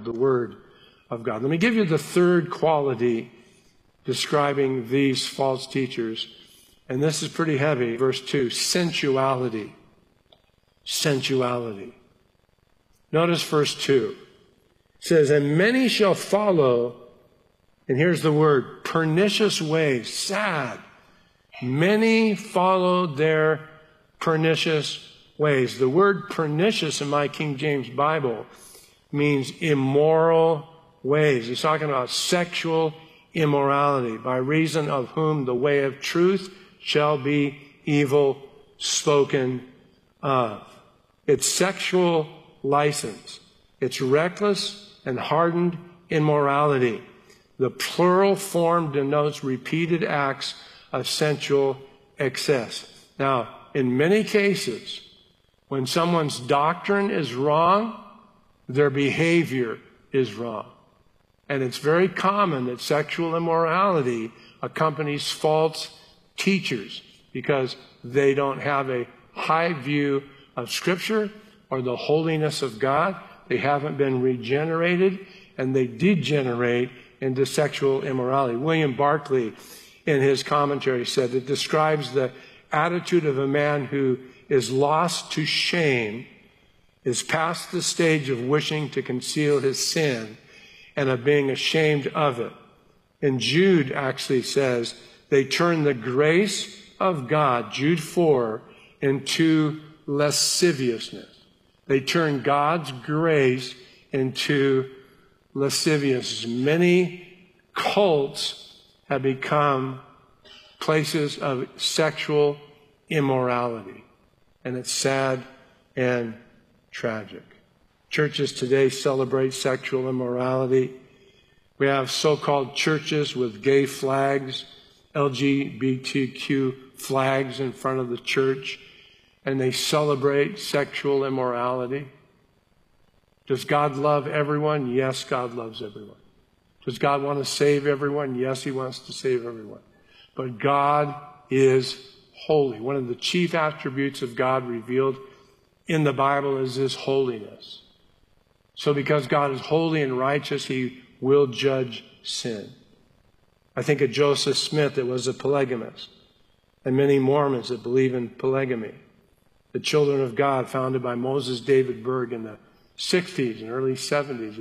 the Word of God. Let me give you the third quality describing these false teachers. And this is pretty heavy. Verse 2, sensuality. Sensuality. Notice verse 2. It says, and many shall follow, and here's the word, pernicious ways. Sad. Many follow their pernicious ways. The word pernicious in my King James Bible means immoral ways. He's talking about sexual immorality, by reason of whom the way of truth shall be evil spoken of. It's sexual license. It's reckless and hardened immorality. The plural form denotes repeated acts of sensual excess. Now, in many cases, when someone's doctrine is wrong, their behavior is wrong. And it's very common that sexual immorality accompanies false teachers because they don't have a high view of Scripture or the holiness of God. They haven't been regenerated, and they degenerate into sexual immorality. William Barclay, in his commentary, said it describes the attitude of a man who is lost to shame, is past the stage of wishing to conceal his sin and of being ashamed of it. And Jude actually says they turn the grace of God, Jude 4, into lasciviousness. They turn God's grace into lasciviousness. Many cults have become places of sexual immorality. And it's sad and tragic. Churches today celebrate sexual immorality. We have so-called churches with gay flags, LGBTQ flags in front of the church, and they celebrate sexual immorality. Does God love everyone? Yes, God loves everyone. Does God want to save everyone? Yes, He wants to save everyone. But God is holy. One of the chief attributes of God revealed in the Bible is His holiness. So because God is holy and righteous, He will judge sin. I think of Joseph Smith that was a polygamist, and many Mormons that believe in polygamy. The Children of God, founded by Moses David Berg in the 60s and early 70s,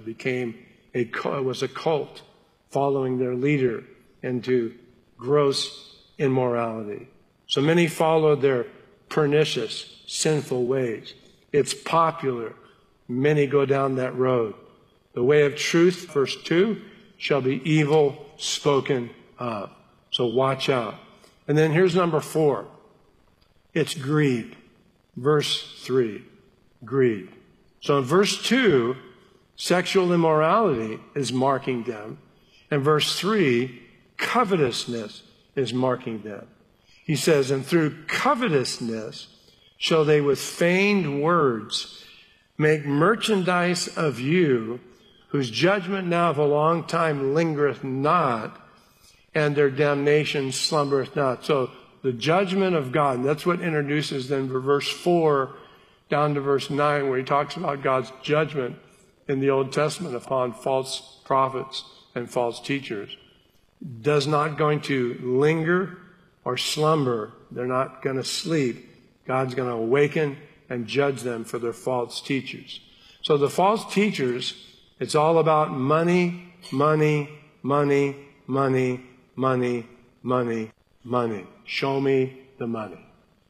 it was a cult following their leader into gross immorality. So many followed their pernicious, sinful ways. It's popular. Many go down that road. The way of truth, verse 2, shall be evil spoken of. So watch out. And then here's number 4. It's greed. Verse 3, greed. So in verse 2, sexual immorality is marking them. And verse 3, covetousness is marking them. He says, and through covetousness shall they with feigned words make merchandise of you, whose judgment now of a long time lingereth not, and their damnation slumbereth not. So the judgment of God, and that's what introduces then verse 4 down to verse 9, where he talks about God's judgment in the Old Testament upon false prophets and false teachers. Does not going to linger or slumber. They're not going to sleep. God's going to awaken and judge them for their false teachers. So the false teachers, it's all about money, money, money, money, money, money, money. Show me the money.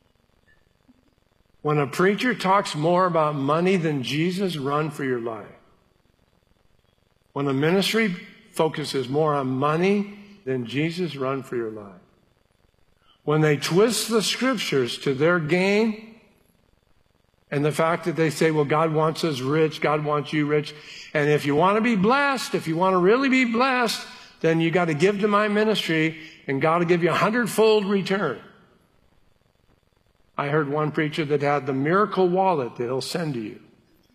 When a preacher talks more about money than Jesus, run for your life. When a ministry focuses more on money than Jesus, run for your life. When they twist the scriptures to their gain, and the fact that they say, well, God wants us rich, God wants you rich, and if you want to be blessed, if you want to really be blessed, then you got to give to my ministry, and God will give you 100-fold return. I heard one preacher that had the miracle wallet that he'll send to you.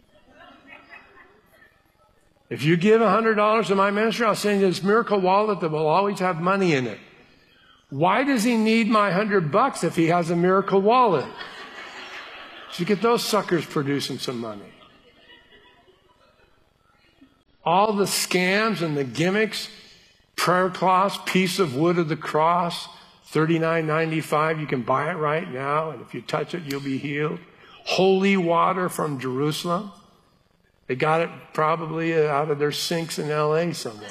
If you give $100 to my ministry, I'll send you this miracle wallet that will always have money in it. Why does he need my $100 if he has a miracle wallet? So you get those suckers producing some money. All the scams and the gimmicks, prayer cloths, piece of wood of the cross, $39.95. You can buy it right now, and if you touch it, you'll be healed. Holy water from Jerusalem. They got it probably out of their sinks in L.A. somewhere.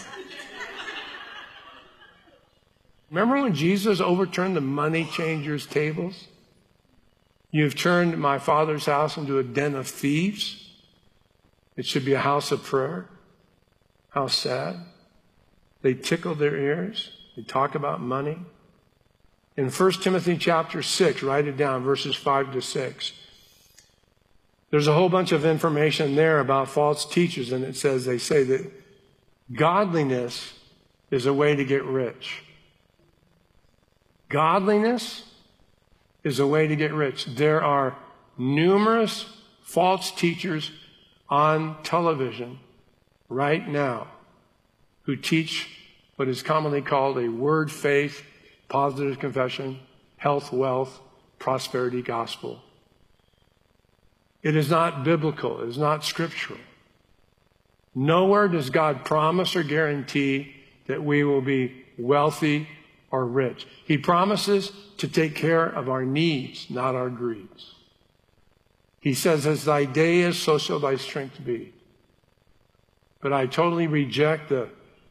Remember when Jesus overturned the money changers' tables? You've turned my Father's house into a den of thieves. It should be a house of prayer. How sad. They tickle their ears. They talk about money. In 1 Timothy chapter 6, write it down, verses 5 to 6. There's a whole bunch of information there about false teachers, and it says, they say that godliness is a way to get rich. Godliness is a way to get rich. There are numerous false teachers on television right now who teach what is commonly called a word faith, positive confession, health, wealth, prosperity gospel. It is not biblical. It is not scriptural. Nowhere does God promise or guarantee that we will be wealthy or rich. He promises to take care of our needs, not our greeds. He says, as thy day is, so shall thy strength be. But I totally reject the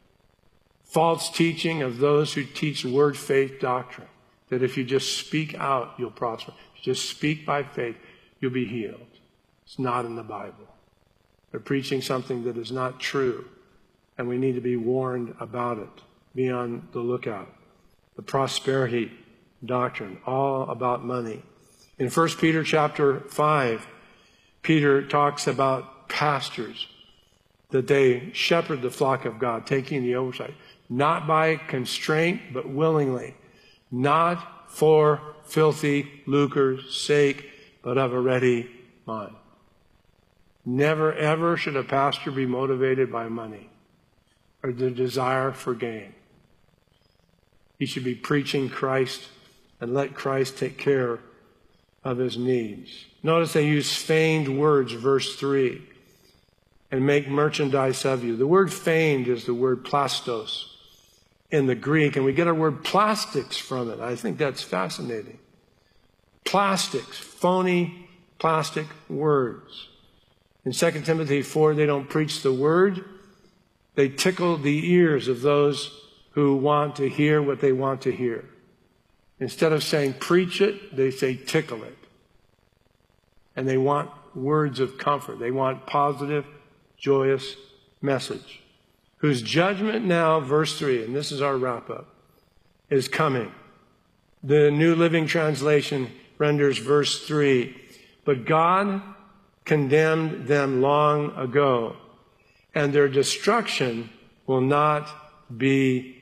false teaching of those who teach word faith doctrine, that if you just speak out, you'll prosper. If you just speak by faith, you'll be healed. It's not in the Bible. They're preaching something that is not true, and we need to be warned about it. Be on the lookout. The prosperity doctrine, all about money. In 1 Peter chapter 5, Peter talks about pastors, that they shepherd the flock of God, taking the oversight, not by constraint, but willingly, not for filthy lucre's sake, but of a ready mind. Never, ever should a pastor be motivated by money or the desire for gain. He should be preaching Christ and let Christ take care of his needs. Notice they use feigned words, verse 3, and make merchandise of you. The word feigned is the word plastos in the Greek, and we get our word plastics from it. I think that's fascinating. Plastics, phony plastic words. In 2 Timothy 4, they don't preach the word. They tickle the ears of those who want to hear what they want to hear. Instead of saying preach it, they say tickle it. And they want words of comfort. They want positive, joyous message. Whose judgment now, verse 3, and this is our wrap up, is coming. The New Living Translation renders verse 3, but God condemned them long ago, and their destruction will not be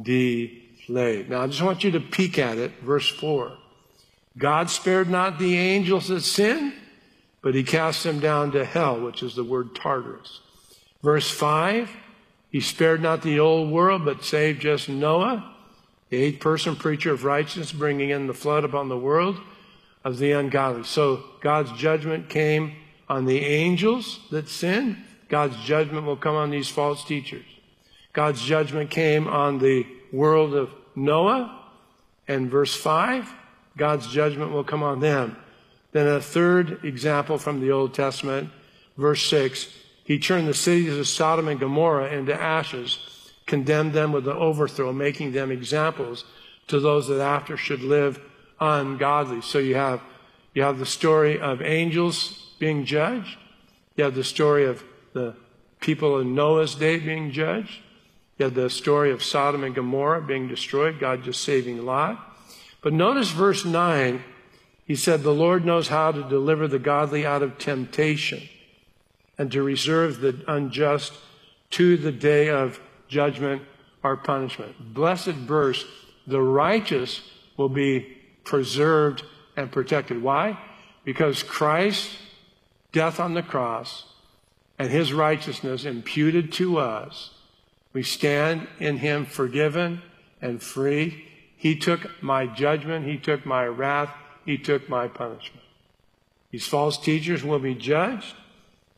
delayed. Now, I just want you to peek at it, verse 4. God spared not the angels that sinned, but he cast them down to hell, which is the word Tartarus. Verse 5, he spared not the old world, but saved just Noah, the eighth-person preacher of righteousness, bringing in the flood upon the world of the ungodly. So God's judgment came on the angels that sinned. God's judgment will come on these false teachers. God's judgment came on the world of Noah. And verse 5, God's judgment will come on them. Then a third example from the Old Testament, verse 6, he turned the cities of Sodom and Gomorrah into ashes, condemned them with the overthrow, making them examples to those that after should live ungodly. So you have the story of angels being judged. You have the story of the people in Noah's day being judged. You have the story of Sodom and Gomorrah being destroyed, God just saving Lot. But notice verse 9, he said, the Lord knows how to deliver the godly out of temptation and to reserve the unjust to the day of judgment or punishment. Blessed verse, the righteous will be preserved and protected. Why? Because Christ's death on the cross and his righteousness imputed to us, we stand in him forgiven and free. He took my judgment. He took my wrath. He took my punishment. These false teachers will be judged.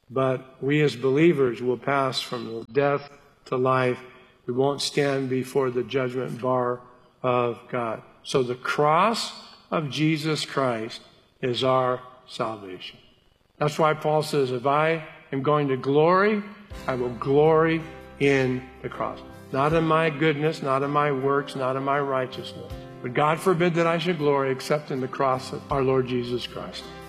But we as believers will pass from death to life. We won't stand before the judgment bar of God. So the cross of Jesus Christ is our salvation. That's why Paul says, if I am going to glory, I will glory in the cross. Not in my goodness, not in my works, not in my righteousness. But God forbid that I should glory except in the cross of our Lord Jesus Christ.